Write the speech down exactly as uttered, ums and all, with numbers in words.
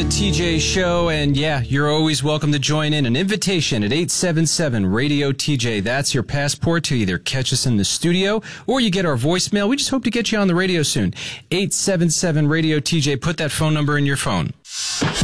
T J Show, and yeah, you're always welcome to join in. An invitation at eight seven seven radio T J. That's your passport to either catch us in the studio or you get our voicemail. We just hope to get you on the radio soon. eight seven seven radio T J. Put that phone number in your phone.